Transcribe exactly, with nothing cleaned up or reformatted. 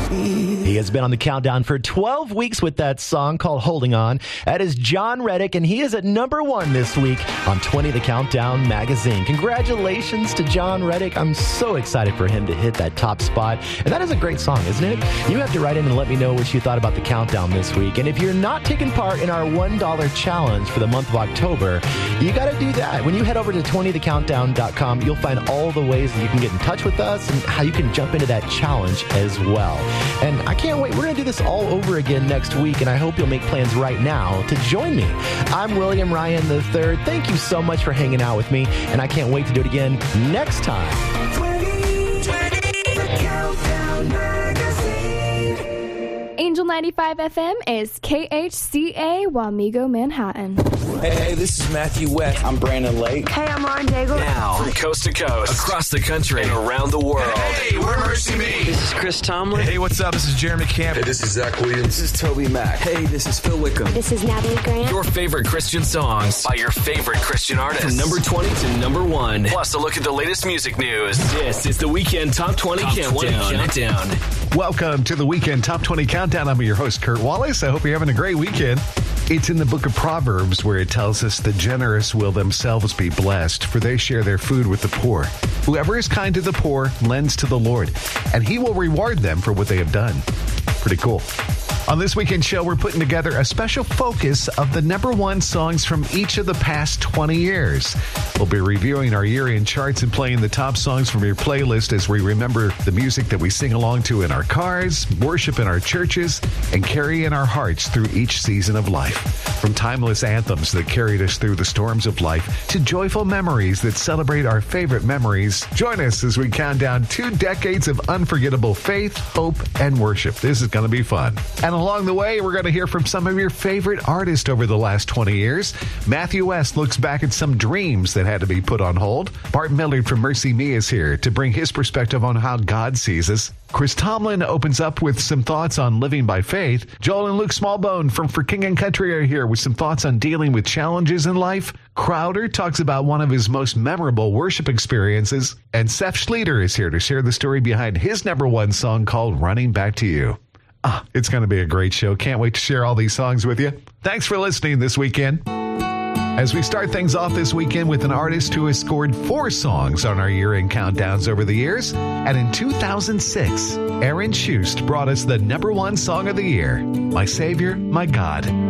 He has been on the countdown for twelve weeks with that song called Holding On. That is John Reddick, and he is at number one this week on twenty The Countdown magazine. Congratulations to John Reddick. I'm so excited for him to hit that top spot. And that is a great song, isn't it? You have to write in and let me know what you thought about the countdown this week. And if you're not taking part in our one dollar challenge for the month of October, you got to do that. When you head over to twenty the countdown dot com, you'll find all the ways that you can get in touch with us and how you can jump into that challenge as well. And I can't wait. We're going to do this all over again next week, and I hope you'll make plans right now to join me. I'm William Ryan the third. Thank you so much for hanging out with me, and I can't wait to do it again next time. twenty, twenty, the Countdown Magazine. Angel ninety-five F M is K H C A Wamego, Manhattan. Hey, hey, this is Matthew West. I'm Brandon Lake. Hey, I'm Lauren Daigle. Now, from coast to coast, across the country, and around the world. Hey, we're Mercy Me. This is Chris Tomlin. Hey, what's up? This is Jeremy Camp. Hey, this is Zach Williams. This is Toby Mac. Hey, this is Phil Wickham. This is Natalie Grant. Your favorite Christian songs by your favorite Christian artists. From number twenty to number one. Plus a look at the latest music news. This is the Weekend Top twenty Top Countdown. Countdown. Welcome to the Weekend Top twenty Countdown. I'm your host, Kurt Wallace. I hope you're having a great weekend. It's in the book of Proverbs where it tells us the generous will themselves be blessed, for they share their food with the poor. Whoever is kind to the poor lends to the Lord, and he will reward them for what they have done. Pretty cool. On this weekend show, we're putting together a special focus of the number one songs from each of the past twenty years. We'll be reviewing our year-end charts and playing the top songs from your playlist as we remember the music that we sing along to in our cars, worship in our churches, and carry in our hearts through each season of life. From timeless anthems that carried us through the storms of life to joyful memories that celebrate our favorite memories, join us as we count down two decades of unforgettable faith, hope, and worship. This is going to be fun. And along the way, we're going to hear from some of your favorite artists over the last twenty years. Matthew West looks back at some dreams that had to be put on hold. Bart Millard from Mercy Me is here to bring his perspective on how God sees us. Chris Tomlin opens up with some thoughts on living by faith. Joel and Luke Smallbone from For King and Country are here with some thoughts on dealing with challenges in life. Crowder talks about one of his most memorable worship experiences. And Seth Schleter is here to share the story behind his number one song called Running Back to You. Ah, it's going to be a great show. Can't wait to share all these songs with you. Thanks for listening this weekend. As we start things off this weekend with an artist who has scored four songs on our year-end countdowns over the years. And in two thousand six, Aaron Shust brought us the number one song of the year, My Savior, My God.